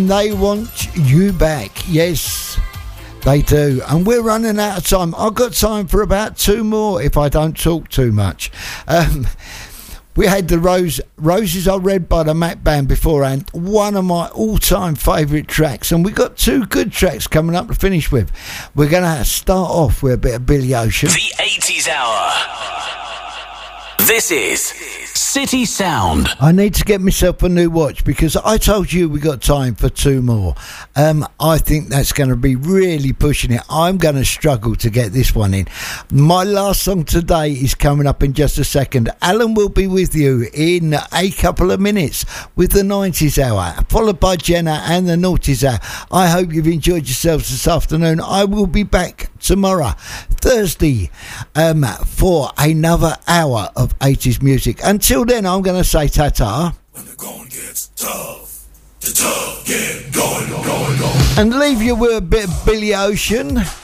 They want you back. Yes, they do. And we're running out of time. I've got time for about two more if I don't talk too much. We had the Roses Are Red by the Mac Band beforehand, one of my all-time favourite tracks, and we got two good tracks coming up to finish with. We're going to start off with a bit of Billy Ocean. The 80s Hour. This is City Sound. I need to get myself a new watch because I told you we got time for two more. I think that's going to be really pushing it. I'm going to struggle to get this one in. My last song today is coming up in just a second. Alan will be with you in a couple of minutes with the 90s Hour, followed by Jenna and the Noughties Hour. I hope you've enjoyed yourselves this afternoon. I will be back tomorrow, Thursday, for another hour of 80s music. Until then, I'm going to say ta-ta. When the going gets tough, the tough get going. And leave you with a bit of Billy Ocean.